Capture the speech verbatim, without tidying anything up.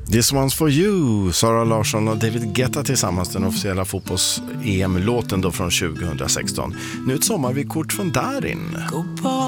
This one's for you, Sara Larsson och David Guetta tillsammans, den officiella fotbolls-E M-låten då från tjugohundrasexton. Nu ett sommarvykort från Darin. Go